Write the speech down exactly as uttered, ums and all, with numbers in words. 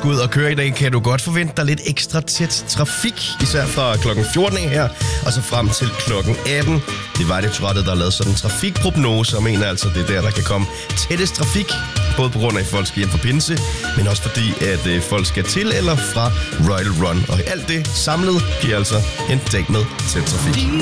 skal ud og køre i dag, kan du godt forvente dig lidt ekstra tæt trafik, især fra klokken fjorten her, og så frem til klokken atten. Det var det Vejdirektoratet, der har lavet sådan en trafikprognose, og mener altså, det er der, der kan komme tættest trafik, både på grund af, at folk skal hjem fra pinse, men også fordi, at øh, folk skal til eller fra Royal Run. Og alt det samlet giver altså en dag med tæt trafik.